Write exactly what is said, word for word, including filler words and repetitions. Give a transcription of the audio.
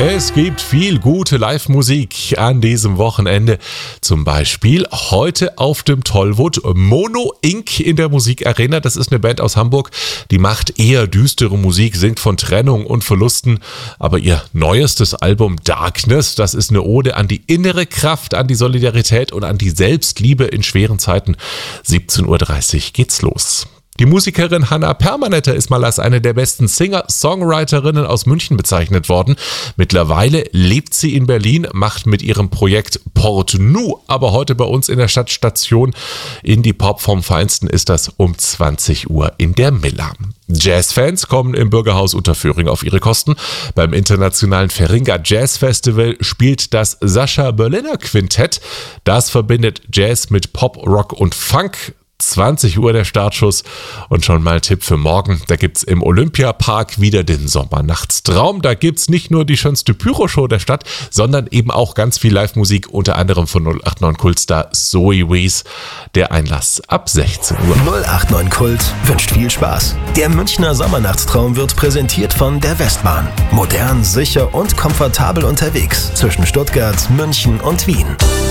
Es gibt viel gute Live-Musik an diesem Wochenende. Zum Beispiel heute auf dem Tollwood Mono Incorporated in der Musikarena. Das ist eine Band aus Hamburg, die macht eher düstere Musik, singt von Trennung und Verlusten. Aber ihr neuestes Album Darkness, das ist eine Ode an die innere Kraft, an die Solidarität und an die Selbstliebe in schweren Zeiten. siebzehn Uhr dreißig geht's los. Die Musikerin Hannah Permanetter ist mal als eine der besten Singer-Songwriterinnen aus München bezeichnet worden. Mittlerweile lebt sie in Berlin, macht mit ihrem Projekt Port Nou, aber heute bei uns in der Stadtstation Indie-Pop vom Feinsten ist das um zwanzig Uhr in der Miller. Jazzfans kommen im Bürgerhaus Unterföhring auf ihre Kosten. Beim internationalen Feringa Jazz Festival spielt das Sascha Berliner Quintett. Das verbindet Jazz mit Pop, Rock und Funk. zwanzig Uhr der Startschuss und schon mal Tipp für morgen. Da gibt's im Olympiapark wieder den Sommernachtstraum. Da gibt's nicht nur die schönste Pyroshow der Stadt, sondern eben auch ganz viel Live-Musik, unter anderem von null acht neun Kultstar Zoe Wees. Der Einlass ab sechzehn Uhr. null acht neun Kult wünscht viel Spaß. Der Münchner Sommernachtstraum wird präsentiert von der Westbahn. Modern, sicher und komfortabel unterwegs zwischen Stuttgart, München und Wien.